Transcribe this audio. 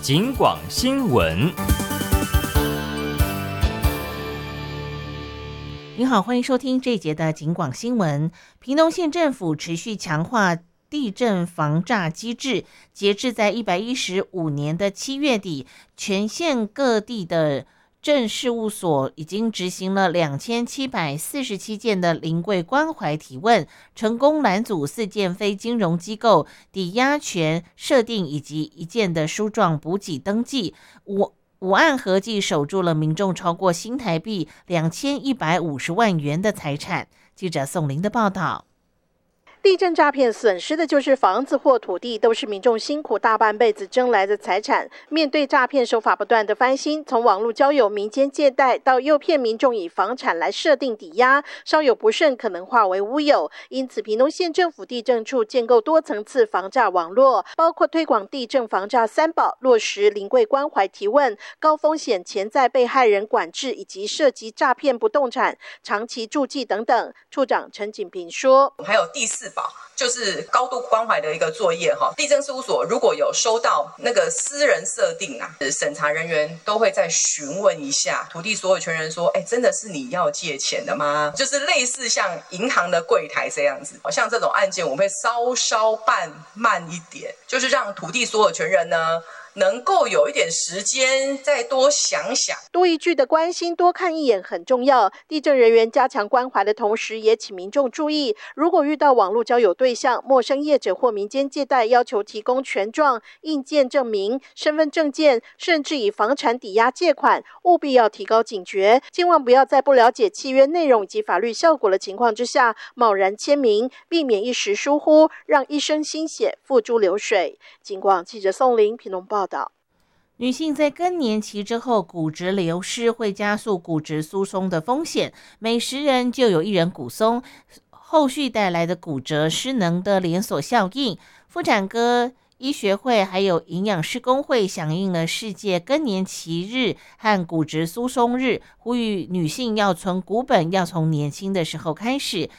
警广新闻。 您好，欢迎收听这一节的警广新闻。屏东县政府持续强化地震防诈机制，截至在115年的7月底，全县各地的镇事务所已经执行了2747件的临柜关怀提问，成功拦阻4件非金融机构抵押权设定以及1件的书状补给登记。五案合计守住了民众超过新台币2150万元的财产。记者宋玲的报道。 地震诈骗损失的就是房子或土地，都是民众辛苦大半辈子争来的财产。面对诈骗手法不断的翻新，从网络交友、民间借贷到诱骗民众以房产来设定抵押，稍有不慎可能化为乌有。因此，屏东县政府地政处建构多层次防诈网络，包括推广地震防诈3宝，落实临柜关怀提问、高风险潜在被害人管制以及涉及诈骗不动产长期住记等等。处长陈锦平说， 还有第4宝就是高度关怀的一个作业哈。地政事务所如果有收到那个私人设定审查人员都会再询问一下土地所有权人说，真的是你要借钱的吗？就是类似像银行的柜台这样子。像这种案件我们会稍办慢一点，就是让土地所有权人呢能够有一点时间再多想想， 多一句的关心，多看一眼很重要。地政人员加强关怀的同时，也请民众注意，如果遇到网络交友对象、陌生业者或民间借贷要求提供权状、印鉴证明、身份证件，甚至以房产抵押借款，务必要提高警觉，千万不要在不了解契约内容以及法律效果的情况之下贸然签名，避免一时疏忽，让一生心血付诸流水。警广记者宋玲屏东报道。 女性在更年期之后骨质流失会加速骨质疏松的风险，每10人就有1人骨松，后续带来的骨折失能的连锁效应。妇产科医学会还有营养师工会响应了世界更年期日和骨质疏松日，呼吁女性要存骨本，要从年轻的时候开始，